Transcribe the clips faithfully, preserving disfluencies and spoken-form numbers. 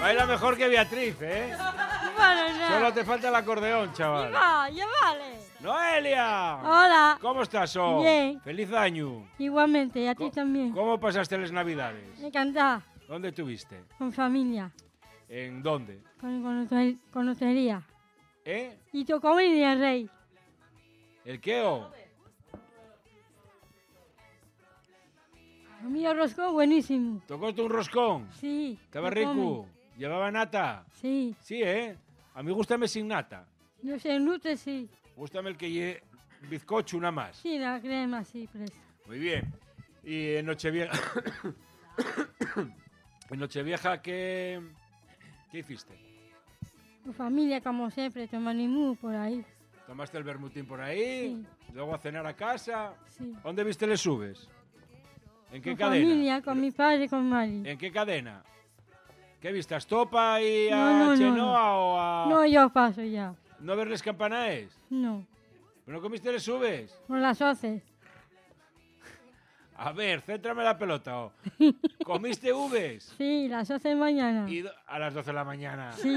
Baila mejor que Beatriz, ¿eh? Bueno, no. Solo te falta el acordeón, chaval. Ya, ya vale. ¡Noelia! Hola. ¿Cómo estás, So? Bien. ¡Feliz año! Igualmente, y a ti Co- también. ¿Cómo pasaste las navidades? Encantada. ¿Dónde estuviste? Con familia. ¿En dónde? Con conoce- conocería. ¿Eh? Y tu comida, rey. ¿El qué o? Mi roscón buenísimo. ¿Tocaste un roscón? Sí. ¿Estaba lo rico? come. ¿Llevaba nata? Sí. Sí, ¿eh? A mí gústame sin nata. Yo sé, en Lute sí. Gústame el que lleve bizcocho, una más. Sí, la crema sí, presta. Muy bien. Y en Nochevieja... en Nochevieja, ¿qué... ¿qué hiciste? Tu familia, como siempre, tu manimú por ahí. ¿Tomaste el bermutín por ahí? Sí. ¿Luego a cenar a casa? Sí. ¿Dónde viste les subes? ¿En qué Con cadena? familia, con mi padre y con Mari. ¿En qué cadena? ¿Qué viste? ¿A Estopa y a No, no, no, Chenoa no. o a...? No, yo paso ya. ¿No verles campanaes? No. ¿Pero no comiste les subes? Por las once. A ver, céntrame la pelota. oh. ¿Comiste uves? Sí, las once de mañana. Y do- a las doce de la mañana. Sí.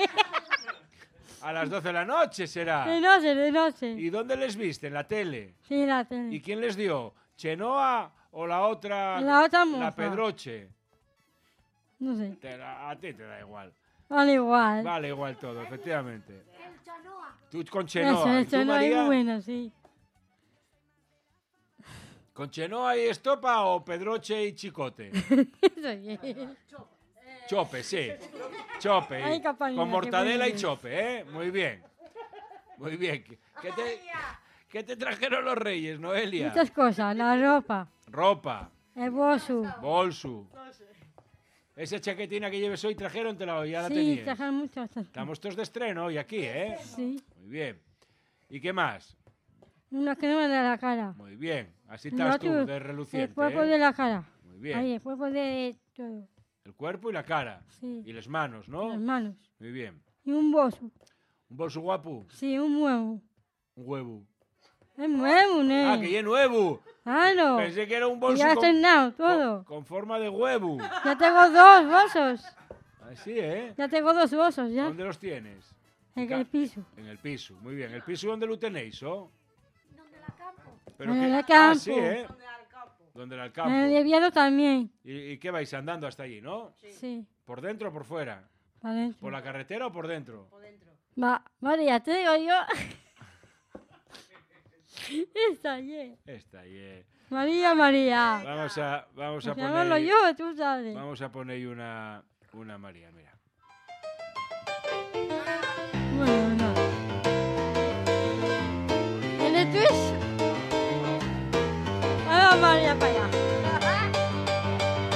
A las doce de la noche será. De noche, de noche. ¿Y dónde les viste? ¿En la tele? Sí, la tele. ¿Y quién les dio? ¿Chenoa o la otra? La otra moza. La Pedroche. No sé. Te da- a ti te da igual. Vale igual. Vale, igual todo, efectivamente. Tú con Eso, Chenoa. ¿Y tú, eso no es María? muy bueno, sí. ¿Con Chenoa y Estopa o Pedroche y Chicote? Eso sí. Chope, sí. Chope. Ay, Capaña, Con qué mortadela y bueno. chope, ¿eh? Muy bien. Muy bien. ¿Qué qué te, qué te trajeron los reyes, Noelia? Muchas cosas. La ropa, Ropa, el bolso. bolso. Esa chaquetina que lleves hoy trajeron, te la, ya la Sí, tenías. trajeron muchas cosas. Estamos todos de estreno hoy aquí, ¿eh? Sí. Muy bien. ¿Y qué más? Una crema de la cara. Muy bien. Así Lo estás tú, otro, de el reluciente, cuerpo ¿eh? de la cara. Muy bien. Ahí, el cuerpo de todo. El cuerpo y la cara. Sí. Y las manos, ¿no? Las manos. Muy bien. Y un bolso. ¿Un bolso guapo? Sí, un huevo. Un huevo. Es nuevo, ¿no? Ah, que ya es nuevo. Claro. Pensé que era un Y bolso ya con, estrenado con, todo. con forma de huevo. Ya tengo dos bolsos. Así, ¿eh? Ya tengo dos bolsos, ya. ¿Dónde los tienes? En Ca- el piso. En el piso. Muy bien. ¿El piso dónde lo tenéis, oh? Pero En que- el Ah, campo. sí, ¿eh? ¿Dónde era el campo? En el Oviedo también. ¿Y, y qué vais andando hasta allí, no? Sí. ¿Por dentro o por fuera? Para adentro. ¿Por la carretera o por dentro? Va, María, te digo yo. Está bien. Está ahí, eh. María, María. Vamos a, vamos a Pues llamarlo poner... yo, tú sabes. Vamos a poner ahí una, una María, mira. Bueno, no. ¿En el Twitch? Ahí va María para allá.